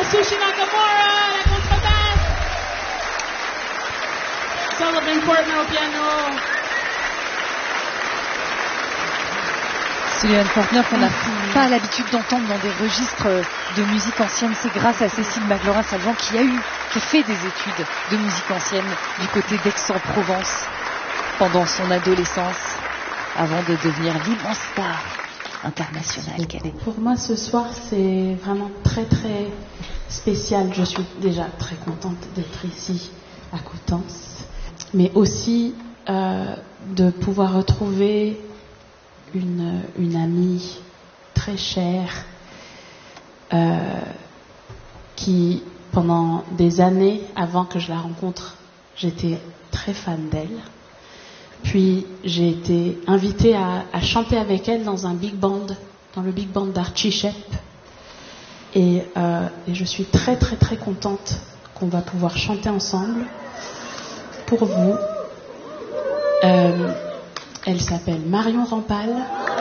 Sushi Nakamura, la contrebasse. Sullivan Fortner au piano. Sullivan Fortner qu'on n'a pas l'habitude d'entendre dans des registres de musique ancienne. C'est grâce à Cécile Maglorin-Salvant qui a fait des études de musique ancienne du côté d'Aix-en-Provence pendant son adolescence avant de devenir l'immense star internationale qu'elle est. Pour moi ce soir c'est vraiment très très spécial. Je suis déjà très contente d'être ici à Coutances, mais aussi de pouvoir retrouver une amie très chère qui, pendant des années avant que je la rencontre, j'étais très fan d'elle. Puis j'ai été invitée à chanter avec elle dans un big band, dans le big band d'Archie Shepp. Et je suis très très très contente qu'on va pouvoir chanter ensemble pour vous. Elle s'appelle Marion Rampal.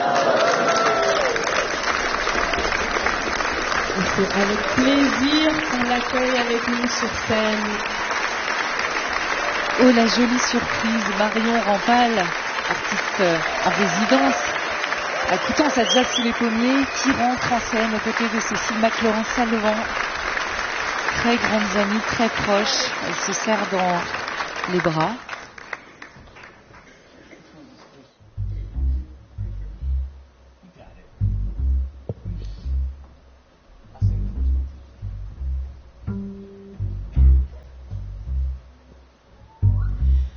Et c'est avec plaisir qu'on l'accueille avec nous sur scène. Oh, la jolie surprise, Marion Rampal, artiste en résidence à Coutances à Jazz sous les pommiers, qui rentre en scène aux côtés de Cécile Maglorin-Salvant. Très grandes amies, très proches. Elle se serre dans les bras.